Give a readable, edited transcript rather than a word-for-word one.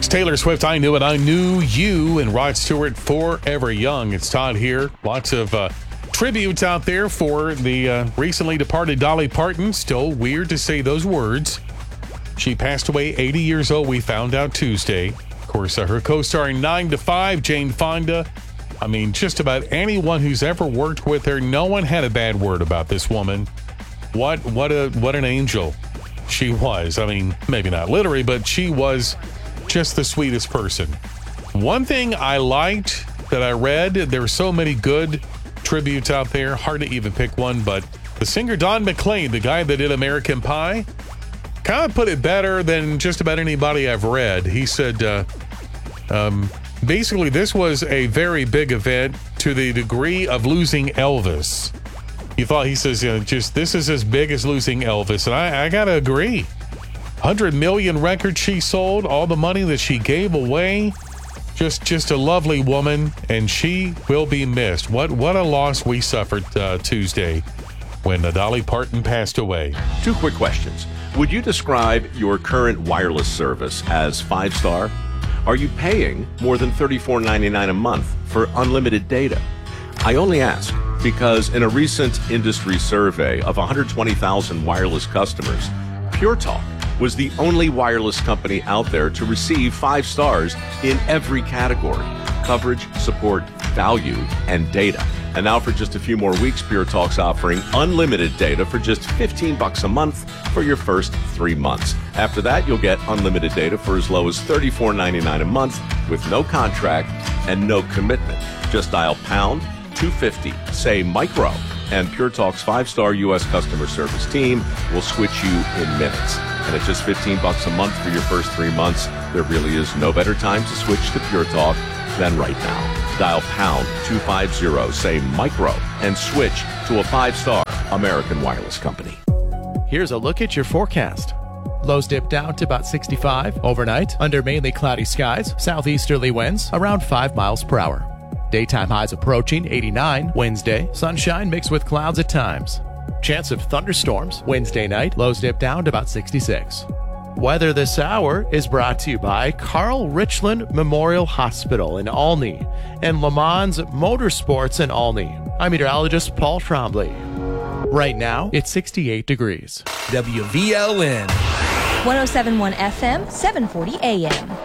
It's Taylor Swift, I Knew It, I Knew You, and Rod Stewart, Forever Young. It's Todd here. Lots of tributes out there for the recently departed Dolly Parton. Still weird to say those words. She passed away 80 years old, we found out Tuesday. Of course, her co-star in 9 to 5, Jane Fonda. I mean, just about anyone who's ever worked with her, no one had a bad word about this woman. What an angel she was. I mean, maybe not literally, but she was just the sweetest person. One thing I liked that I read, there were so many good tributes out there, hard to even pick one, but the singer Don McLean, the guy that did American Pie, kind of put it better than just about anybody I've read. He said, basically, this was a very big event to the degree of losing Elvis. He says, this is as big as losing Elvis. And I got to agree. 100 million records she sold, all the money that she gave away. Just a lovely woman, and she will be missed. What a loss we suffered Tuesday when Dolly Parton passed away. 2 quick questions. Would you describe your current wireless service as 5-star? Are you paying more than $34.99 a month for unlimited data? I only ask because in a recent industry survey of 120,000 wireless customers, Pure Talk was the only wireless company out there to receive 5 stars in every category: coverage, support, value, and data. And now for just a few more weeks, Pure Talk's offering unlimited data for just $15 a month for your first 3 months. After that, you'll get unlimited data for as low as $34.99 a month with no contract and no commitment. Just dial pound 250, say micro, and Pure Talk's 5-star U.S. customer service team will switch you in minutes. And at just $15 a month for your first 3 months, there really is no better time to switch to Pure Talk than right now. Dial pound 250, say micro, and switch to a 5-star American wireless company. Here's a look at your forecast. Lows dip down to about 65 overnight under mainly cloudy skies, southeasterly winds around 5 miles per hour. Daytime highs approaching 89 Wednesday, sunshine mixed with clouds at times. Chance of thunderstorms Wednesday night, lows dip down to about 66. Weather this hour is brought to you by Carl Richland Memorial Hospital in Olney and Le Mans Motorsports in Olney. I'm meteorologist Paul Trombley. Right now, it's 68 degrees. WVLN 107.1 FM, 740 AM.